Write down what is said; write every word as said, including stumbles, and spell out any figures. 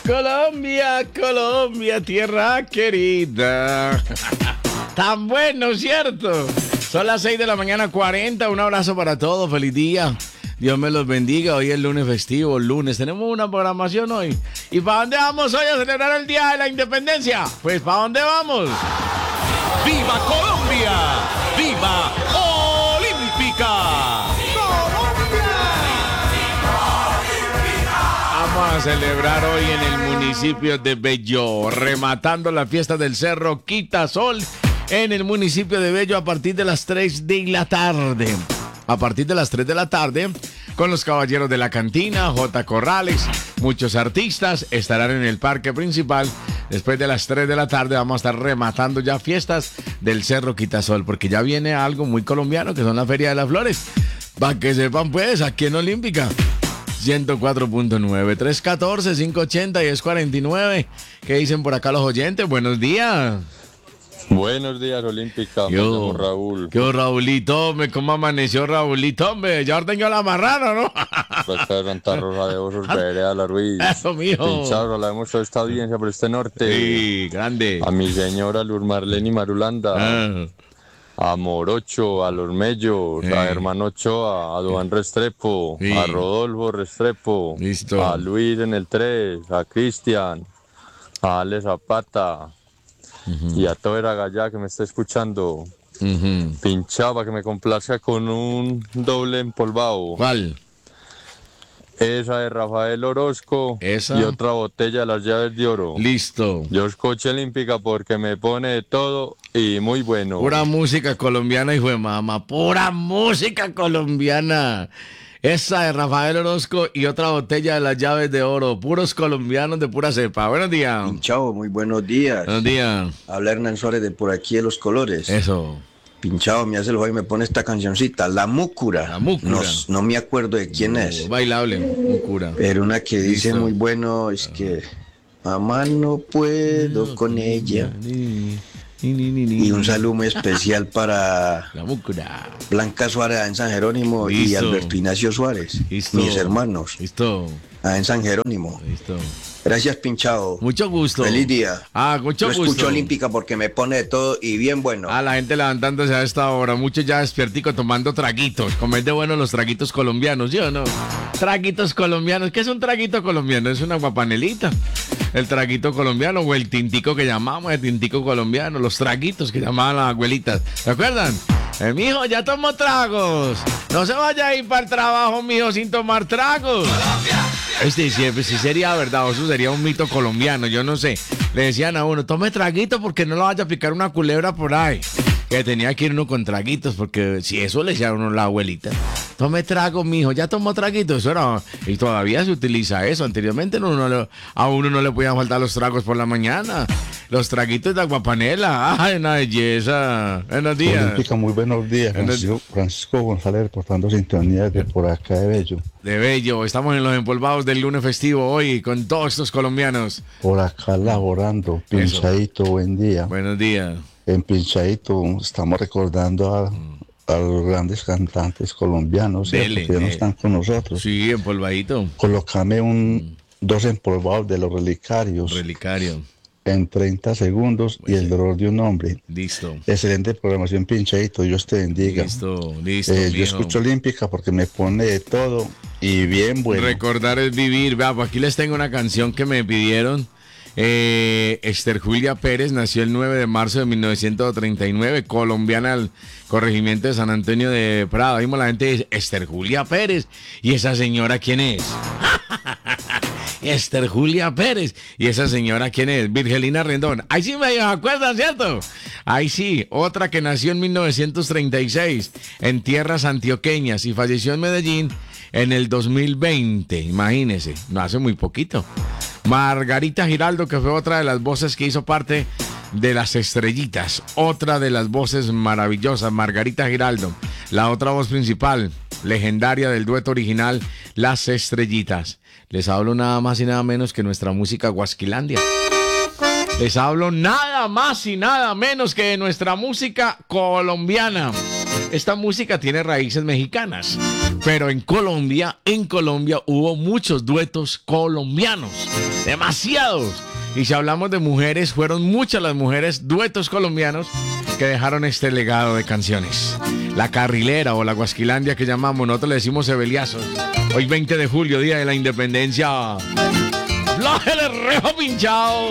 Colombia, Colombia, tierra querida. Tan bueno, ¿cierto? Son las seis de la mañana, cuarenta. Un abrazo para todos. Feliz día. Dios me los bendiga. Hoy es lunes festivo, lunes. Tenemos una programación hoy. ¿Y para dónde vamos hoy a celebrar el Día de la Independencia? Pues ¿para dónde vamos? ¡Viva Colombia! ¡Viva Olímpica! Vamos a celebrar hoy en el municipio de Bello, rematando la fiesta del Cerro Quitasol en el municipio de Bello a partir de las tres de la tarde. A partir de las tres de la tarde, con los Caballeros de la Cantina, J. Corrales, muchos artistas estarán en el parque principal. Después de las tres de la tarde vamos a estar rematando ya fiestas del Cerro Quitasol, porque ya viene algo muy colombiano, que son la Feria de las Flores. Para que sepan pues, aquí en Olímpica. ciento cuatro punto nueve, tres uno cuatro, cinco ocho cero, diez cuarenta y nueve. ¿Qué dicen por acá los oyentes? Buenos días. Buenos días, Olímpica. Yo, Raúl. ¿Qué Raulito? Hombre, ¿cómo amaneció Raulito? Hombre, ya ordeñó la marrana, ¿no? Pues de Santa Rosa de Osos, Vereda La Ruiz. Eso, mijo. Pinchados, la hemos hecho esta audiencia por este norte. Sí, grande. A mi señora Luz Marlene Marulanda. Ah. A Morocho, a Los Mellos, Sí. a Hermano Ochoa, a Duan Restrepo, Sí. a Rodolfo Restrepo, Listo. a Luis en el tres, a Cristian, a Ale Zapata, uh-huh. y a Toera Gallá que me está escuchando. Uh-huh. Pinchaba que me complazca con un doble empolvado. ¿Cuál? Esa de Rafael Orozco. Esa. Y otra botella de las llaves de oro. Listo. Yo escucho Olímpica porque me pone de todo y muy bueno. Pura música colombiana, hijo de mamá. Pura música colombiana. Esa de Rafael Orozco y otra botella de las llaves de oro. Puros colombianos de pura cepa. Buenos días. Pinchao, muy buenos días. Buenos días. Habla Hernán Suárez de por aquí de Los Colores. Eso. Pinchao, me hace el juego y me pone esta cancioncita, La Múcura. La Múcura. No, no me acuerdo de quién No, es. Bailable, Múcura. Pero una que dice Listo. muy bueno es que mamá no puedo con ella. Ni, ni, ni, ni, ni. Y un saludo muy especial para La Múcura. Blanca Suárez en San Jerónimo y Listo. Alberto Ignacio Suárez, Listo. mis hermanos, Listo. en San Jerónimo. Listo. Gracias, Pinchao. Mucho gusto. Feliz día. Ah, mucho Yo gusto. escucho Olímpica porque me pone de todo y bien bueno. A la gente levantándose a esta hora, muchos ya despierticos tomando traguitos. Comer de bueno los traguitos colombianos, ¿sí o no? Traguitos colombianos. ¿Qué es un traguito colombiano? Es una guapanelita. El traguito colombiano o el tintico que llamamos el tintico colombiano. Los traguitos que llamaban las abuelitas. ¿Se acuerdan? Eh, mijo, ya tomó tragos. No se vaya a ir para el trabajo, mijo, sin tomar tragos. Este siempre sí sería verdad, o eso sería un mito colombiano, yo no sé. Le decían a uno, tome traguito porque no lo vaya a picar una culebra por ahí. Que tenía que ir uno con traguitos, porque si eso le decía a uno la abuelita. Tome trago, mijo, ya tomó traguito, eso era, y todavía se utiliza eso. Anteriormente no, no le, a uno no le podían faltar los tragos por la mañana. Los traguitos de aguapanela, ay, una belleza. Buenos días. Olímpica, muy buenos días. Francisco, Francisco González reportando sintonía de por acá de Bello. De Bello, estamos en los empolvados del lunes festivo hoy con todos estos colombianos. Por acá laborando, Pinchadito, buen día. Buenos días. En Pinchadito estamos recordando a, a los grandes cantantes colombianos, Dele, ¿cierto? Que ya no dele. están con nosotros. Sí, empolvadito. Colócame un, dos empolvados de los relicarios Relicario. en treinta segundos y el dolor de un hombre. Listo. Excelente programación, Pinchadito, Dios te bendiga. Listo, listo. Eh, yo viejo. escucho Olímpica porque me pone de todo y bien bueno. Recordar es vivir. Vea, pues aquí les tengo una canción que me pidieron. Eh, Esther Julia Pérez nació el nueve de marzo de mil novecientos treinta y nueve, colombiana del corregimiento de San Antonio de Prado. Vimos la gente dice, Esther Julia Pérez. ¿Y esa señora quién es? Esther Julia Pérez. ¿Y esa señora quién es? Virgelina Rendón. Ahí sí me acuerdan, ¿cierto? Ahí sí, otra que nació en mil novecientos treinta y seis en tierras antioqueñas y falleció en Medellín en el dos mil veinte. Imagínense, no hace muy poquito. Margarita Giraldo, que fue otra de las voces que hizo parte de Las Estrellitas. Otra de las voces maravillosas, Margarita Giraldo. La otra voz principal, legendaria del dueto original, Las Estrellitas. Les hablo nada más y nada menos que nuestra música Huasquilandia. Les hablo nada más y nada menos que de nuestra música colombiana. esta música tiene raíces mexicanas, pero en Colombia, en Colombia hubo muchos duetos colombianos, demasiados. Y si hablamos de mujeres, fueron muchas las mujeres, duetos colombianos, que dejaron este legado de canciones. La Carrilera o la Guasquilandia que llamamos, nosotros le decimos Ebeliazos. Hoy veinte de julio, Día de la Independencia. ¡Los el rejo pinchado!